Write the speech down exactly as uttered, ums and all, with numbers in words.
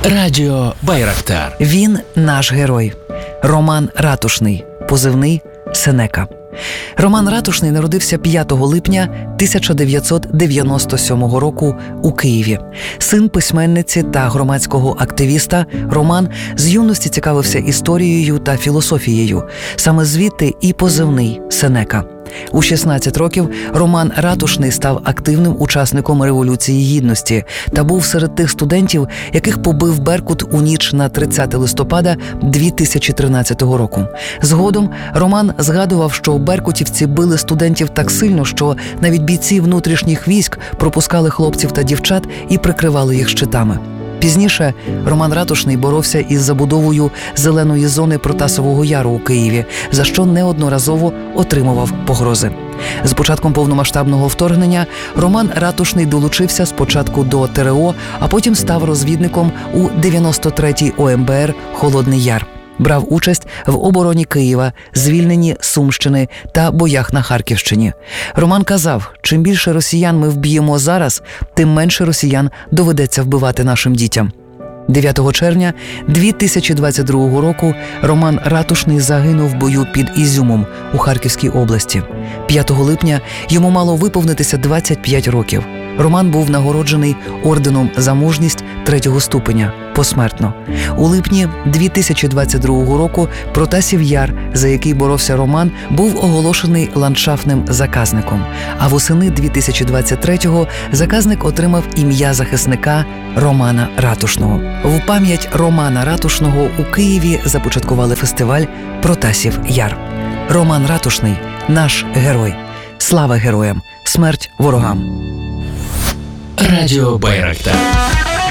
Радіо Байрактар. Він наш герой. Роман Ратушний, позивний Сенека. Роман Ратушний народився п'ятого липня тисяча дев'ятсот дев'яносто сьомого року у Києві. Син письменниці та громадського активіста, Роман з юності цікавився історією та філософією. Саме звідти і позивний Сенека. У шістнадцять років Роман Ратушний став активним учасником Революції Гідності та був серед тих студентів, яких побив Беркут у ніч на тридцяте листопада дві тисячі тринадцятого року. Згодом Роман згадував, що беркутівці били студентів так сильно, що навіть бійці внутрішніх військ пропускали хлопців та дівчат і прикривали їх щитами. Пізніше Роман Ратушний боровся із забудовою зеленої зони Протасового Яру у Києві, за що неодноразово отримував погрози. З початком повномасштабного вторгнення Роман Ратушний долучився спочатку до Те Ре О, а потім став розвідником у дев'яносто третій О Ем Бе Ер «Холодний Яр». Брав участь в обороні Києва, звільненні Сумщини та боях на Харківщині. Роман казав, чим більше росіян ми вб'ємо зараз, тим менше росіян доведеться вбивати нашим дітям. дев'ятого червня дві тисячі двадцять другого року Роман Ратушний загинув в бою під Ізюмом у Харківській області. п'ятого липня йому мало виповнитися двадцять п'ять років. Роман був нагороджений орденом за мужність третього ступеня посмертно. У липні дві тисячі двадцять другого року Протасів Яр, за який боровся Роман, був оголошений ландшафтним заказником. А восени дві тисячі двадцять третього заказник отримав ім'я захисника Романа Ратушного. В пам'ять Романа Ратушного у Києві започаткували фестиваль «Протасів Яр». Роман Ратушний – наш герой. Слава героям! Смерть ворогам! Радіо Байрактар.